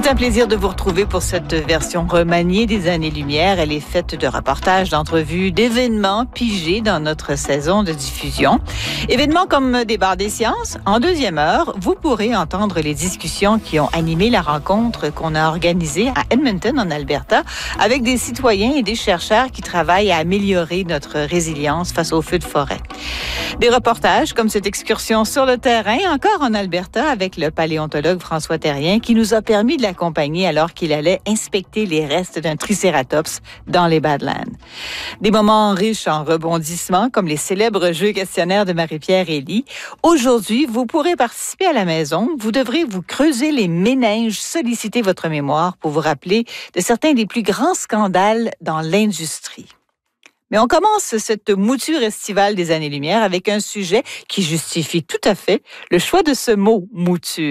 un plaisir de vous retrouver pour cette version remaniée des Années-Lumière. Elle est faite de reportages, d'entrevues, d'événements pigés dans notre saison de diffusion. Événements comme Débat des sciences. En deuxième heure, vous pourrez entendre les discussions qui ont animé la rencontre qu'on a organisée à Edmonton, en Alberta, avec des citoyens et des chercheurs qui travaillent à améliorer notre résilience face aux feux de forêt. Des reportages comme cette excursion sur le terrain, encore en Alberta, avec le paléontologue François Terrien, qui nous a permis de l'accompagner alors qu'il allait inspecter les restes d'un tricératops dans les Badlands. Des moments riches en rebondissements, comme les célèbres jeux questionnaires de Marie-Pierre Elie. Aujourd'hui, vous pourrez participer à la maison. Vous devrez vous creuser les méninges, solliciter votre mémoire pour vous rappeler de certains des plus grands scandales dans l'industrie. Mais on commence cette mouture estivale des Années-Lumière avec un sujet qui justifie tout à fait le choix de ce mot « mouture ».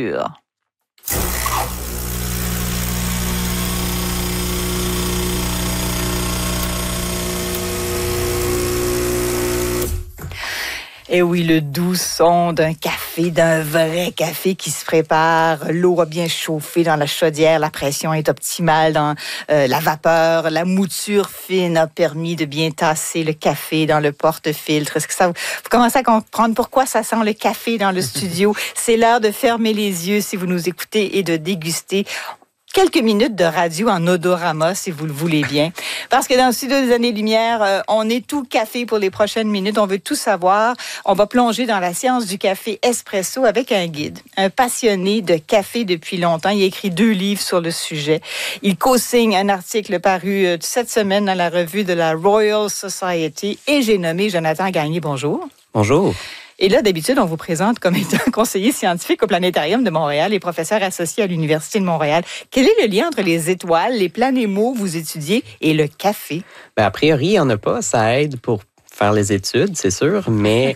Et oui, le doux son d'un café, d'un vrai café qui se prépare. L'eau a bien chauffé dans la chaudière, la pression est optimale dans la vapeur. La mouture fine a permis de bien tasser le café dans le porte-filtre. Est-ce que vous commencez à comprendre pourquoi ça sent le café dans le studio? C'est l'heure de fermer les yeux si vous nous écoutez et de déguster quelques minutes de radio en odorama, si vous le voulez bien. Parce que dans le studio des Années-Lumière, on est tout café pour les prochaines minutes. On veut tout savoir. On va plonger dans la science du café espresso avec un guide, un passionné de café depuis longtemps. Il a écrit 2 livres sur le sujet. Il co-signe un article paru cette semaine dans la revue de la Royal Society. Et j'ai nommé Jonathan Gagné. Bonjour. Bonjour. Et là, d'habitude, on vous présente comme étant conseiller scientifique au Planétarium de Montréal et professeur associé à l'Université de Montréal. Quel est le lien entre les étoiles, les planémos, vous étudiez, et le café? A priori, il n'y en a pas. Ça aide pour faire les études, c'est sûr, mais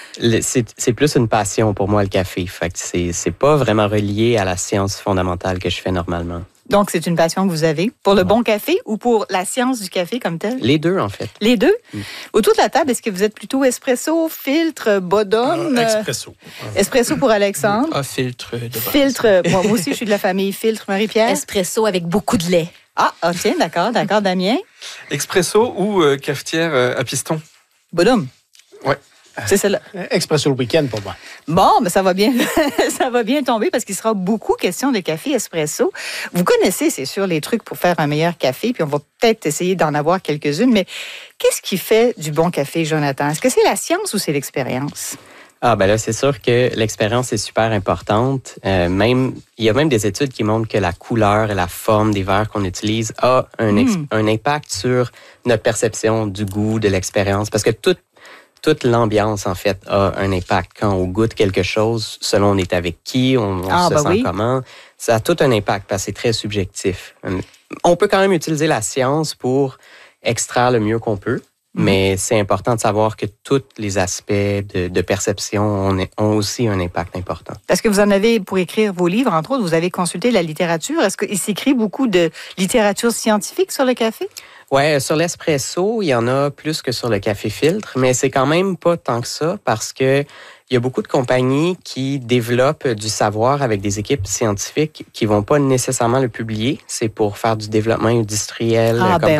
c'est plus une passion pour moi, le café. Fait que c'est pas vraiment relié à la science fondamentale que je fais normalement. Donc, c'est une passion que vous avez pour le bon café ou pour la science du café comme telle? Les deux, en fait. Les deux? Autour de la table, est-ce que vous êtes plutôt espresso, filtre, bodum? Espresso. Espresso pour Alexandre. Filtre de base. Filtre. Moi aussi, je suis de la famille filtre. Marie-Pierre? Espresso avec beaucoup de lait. Ah, tiens, d'accord, Damien? Expresso ou cafetière à piston? Bodum. Ouais. C'est celle-là. Expresso le week-end pour moi. Bon, mais ça va bien, ça va bien tomber parce qu'il sera beaucoup question de café espresso. Vous connaissez, c'est sûr, les trucs pour faire un meilleur café, puis on va peut-être essayer d'en avoir quelques-unes, mais qu'est-ce qui fait du bon café, Jonathan? Est-ce que c'est la science ou c'est l'expérience? Là, c'est sûr que l'expérience est super importante. Il y a même des études qui montrent que la couleur et la forme des verres qu'on utilise a un impact sur notre perception du goût, de l'expérience, parce que toute l'ambiance, en fait, a un impact. Quand on goûte quelque chose, selon on est avec qui, on se sent comment, ça a tout un impact parce que c'est très subjectif. On peut quand même utiliser la science pour extraire le mieux qu'on peut, mais c'est important de savoir que tous les aspects de perception ont aussi un impact important. Est-ce que vous en avez, pour écrire vos livres, entre autres, vous avez consulté la littérature? Est-ce qu'il s'écrit beaucoup de littérature scientifique sur le café? Ouais, sur l'espresso, il y en a plus que sur le café filtre, mais c'est quand même pas tant que ça parce que il y a beaucoup de compagnies qui développent du savoir avec des équipes scientifiques qui vont pas nécessairement le publier. C'est pour faire du développement industriel.